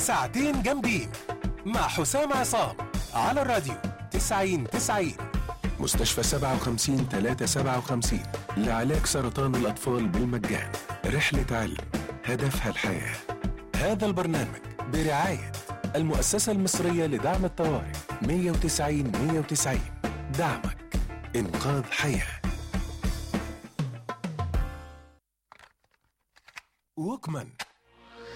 ساعتين جامدين مع حسام عصام على الراديو 90-90. مستشفى 57-357 لعلاج سرطان الأطفال بالمجان. رحلة علم هدفها الحياة. هذا البرنامج برعاية المؤسسة المصرية لدعم الطوارئ 190-190. دعمك إنقاذ حياة. ووكمان